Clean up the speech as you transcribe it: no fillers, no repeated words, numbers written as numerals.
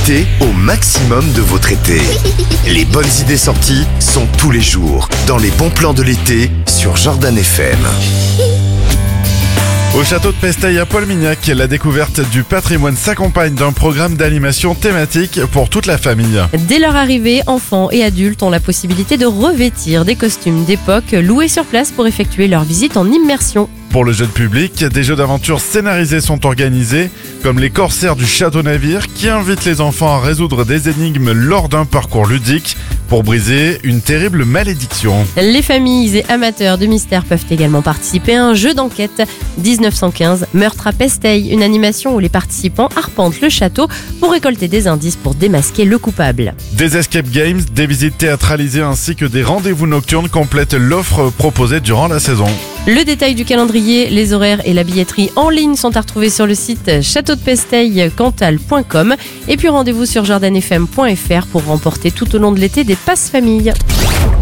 Profitez au maximum de votre été. Les bonnes idées sorties sont tous les jours dans les bons plans de l'été sur Jordan FM. Au château de Pesteil à Paul-Mignac, la découverte du patrimoine s'accompagne d'un programme d'animation thématique pour toute la famille. Dès leur arrivée, enfants et adultes ont la possibilité de revêtir des costumes d'époque loués sur place pour effectuer leur visite en immersion. Pour le jeune public, des jeux d'aventure scénarisés sont organisés, comme les corsaires du château navire qui invitent les enfants à résoudre des énigmes lors d'un parcours ludique pour briser une terrible malédiction. Les familles et amateurs de mystère peuvent également participer à un jeu d'enquête. 1915, Meurtre à Pesteil, une animation où les participants arpentent le château pour récolter des indices pour démasquer le coupable. Des escape games, des visites théâtralisées ainsi que des rendez-vous nocturnes complètent l'offre proposée durant la saison. Le détail du calendrier, les horaires et la billetterie en ligne sont à retrouver sur le site châteaudepesteil-cantal.com. Et puis rendez-vous sur jordanfm.fr pour remporter tout au long de l'été des passes famille.